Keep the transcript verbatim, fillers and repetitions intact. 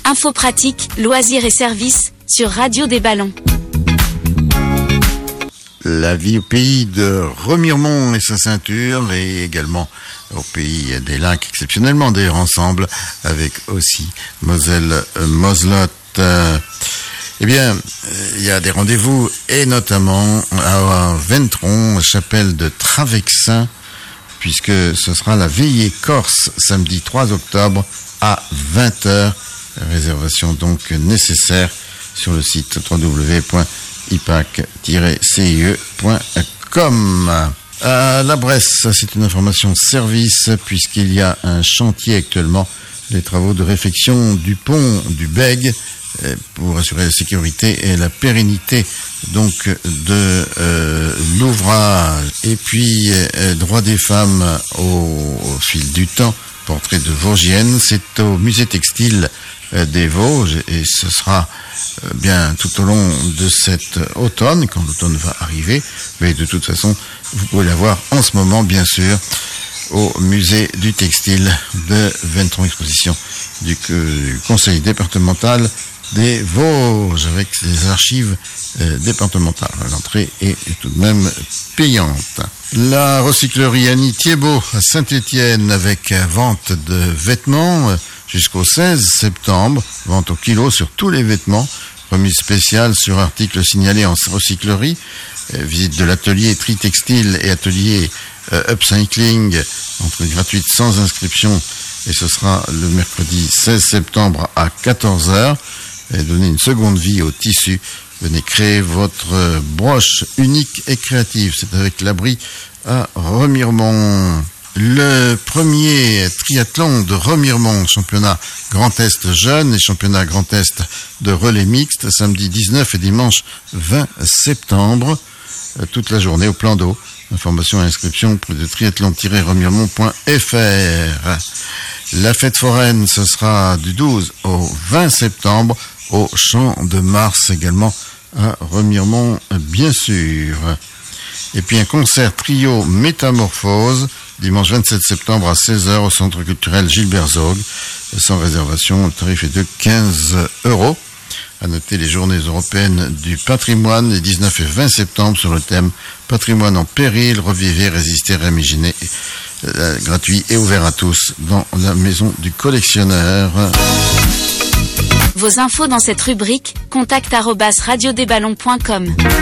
Infos pratiques, loisirs et services sur Radio des Ballons. La vie au pays de Remiremont et sa ceinture, et également au pays des lacs, exceptionnellement d'ailleurs ensemble, avec aussi Moselle euh, Moselotte. Euh, eh bien, il euh, y a des rendez-vous, et notamment à Ventron, chapelle de Travexin, puisque ce sera la veillée corse, samedi trois octobre à vingt heures. Réservation donc nécessaire sur le site w w w point i p a c tiret c i e point com. À la Bresse, c'est une information service, puisqu'il y a un chantier actuellement, les travaux de réfection du pont du Bègue, pour assurer la sécurité et la pérennité donc de euh, l'ouvrage. Et puis euh, droit des femmes au, au fil du temps, portrait de Vosgienne, c'est au musée textile euh, des Vosges, et ce sera euh, bien tout au long de cet automne, quand l'automne va arriver, mais de toute façon vous pouvez la voir en ce moment bien sûr au musée du textile de Ventron, exposition du, du conseil départemental des Vosges, avec des archives euh, départementales. L'entrée est tout de même payante. La recyclerie Annie Thiebaud à Saint-Étienne, avec vente de vêtements euh, jusqu'au seize septembre, vente au kilo sur tous les vêtements, remise spéciale sur articles signalés en recyclerie, euh, visite de l'atelier tri textile et atelier euh, upcycling, entrée gratuite sans inscription, et ce sera le mercredi seize septembre à quatorze heures. Et donner une seconde vie au tissu. Venez créer votre broche unique et créative. C'est avec l'abri à Remiremont. Le premier triathlon de Remiremont, championnat Grand Est jeune et championnat Grand Est de relais mixte, samedi dix-neuf et dimanche vingt septembre, toute la journée au plan d'eau. Information et inscription auprès de triathlon tiret remiremont point f r. La fête foraine, ce sera du douze au vingt septembre au Champ de Mars, également à Remiremont, bien sûr. Et puis un concert trio Métamorphose, dimanche vingt-sept septembre à seize heures au Centre culturel Gilbert Zog, sans réservation. Le tarif est de quinze euros. À noter les journées européennes du patrimoine, les dix-neuf et vingt septembre, sur le thème Patrimoine en péril, revivez, résistez, réimaginer. Euh, gratuit et ouvert à tous dans la maison du collectionneur. Vos infos dans cette rubrique, contact arobase radio des ballons point com.